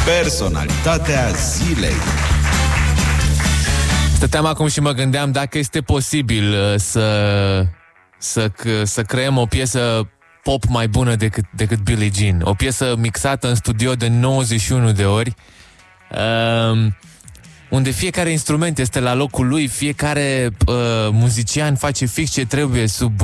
Personalitatea zilei. Stăteam acum și mă gândeam dacă este posibil să creăm o piesă pop mai bună decât Billie Jean. O piesă mixată în studio de 91 de ori, unde fiecare instrument este la locul lui, fiecare muzician face fix ce trebuie sub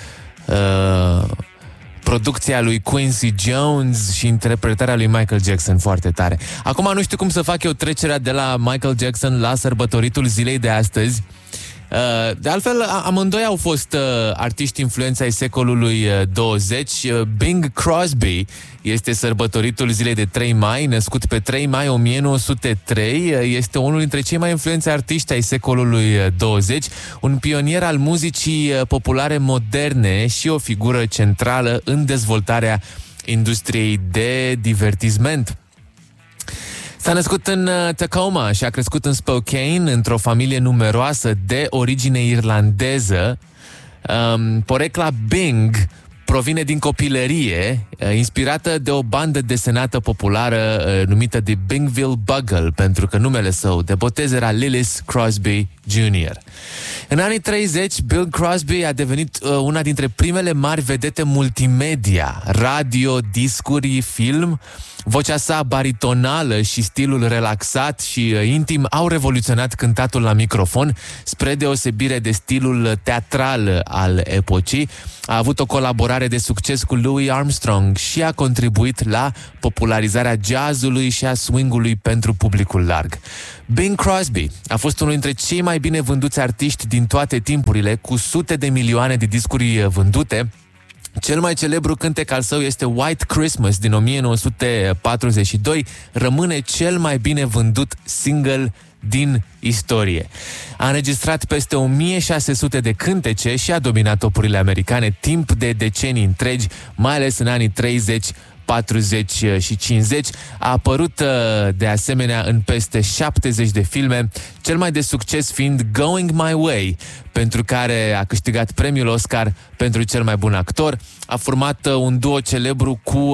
producția lui Quincy Jones și interpretarea lui Michael Jackson foarte tare. Acum nu știu cum să fac eu trecerea de la Michael Jackson la sărbătoritul zilei de astăzi. De altfel, amândoi au fost artiști influenți ai secolului 20. Bing Crosby este sărbătoritul zilei de 3 mai, născut pe 3 mai 1903. Este unul dintre cei mai influenți artiști ai secolului 20, un pionier al muzicii populare moderne și o figură centrală în dezvoltarea industriei de divertisment. S-a născut în Tacoma și a crescut în Spokane, într-o familie numeroasă de origine irlandeză. Porecla Bing provine din copilărie, inspirată de o bandă desenată populară numită The Bingville Bugle, pentru că numele său de botez era Lillis Crosby Jr. În anii 30, Bill Crosby a devenit una dintre primele mari vedete multimedia, radio, discuri, film. Vocea sa baritonală și stilul relaxat și intim au revoluționat cântatul la microfon, spre deosebire de stilul teatral al epocii. A avut o colaborare de succes cu Louis Armstrong și a contribuit la popularizarea jazzului și a swingului pentru publicul larg. Bing Crosby a fost unul dintre cei mai bine vânduți artiști din toate timpurile, cu sute de milioane de discuri vândute. Cel mai celebru cântec al său este White Christmas din 1942, rămâne cel mai bine vândut single din istorie. A înregistrat peste 1600 de cântece și a dominat topurile americane timp de decenii întregi, mai ales în anii 30, 40 și 50. A apărut de asemenea în peste 70 de filme, cel mai de succes fiind Going My Way, pentru care a câștigat premiul Oscar pentru cel mai bun actor. A format un duo celebru cu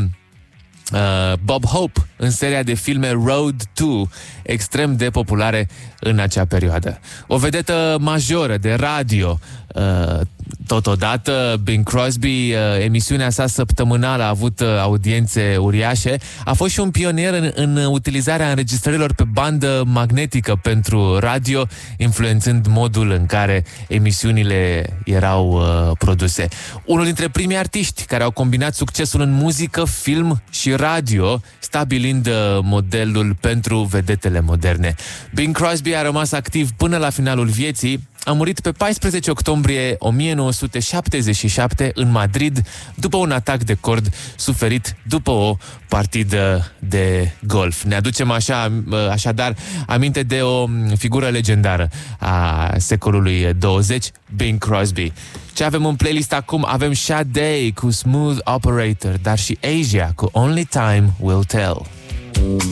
Bob Hope în seria de filme Road 2, extrem de populare în acea perioadă. O vedetă majoră de radio. Totodată, Bing Crosby, emisiunea sa săptămânală a avut audiențe uriașe. A fost și un pionier în utilizarea înregistrărilor pe bandă magnetică pentru radio, influențând modul în care emisiunile erau produse. Unul dintre primii artiști care au combinat succesul în muzică, film și radio, stabilind modelul pentru vedetele moderne. Bing Crosby a rămas activ până la finalul vieții. A murit pe 14 octombrie 1977 în Madrid după un atac de cord suferit după o partidă de golf. Ne aducem așadar aminte de o figură legendară a secolului 20, Bing Crosby. Ce avem în playlist acum? Avem Sade cu Smooth Operator, dar și Asia cu Only Time Will Tell.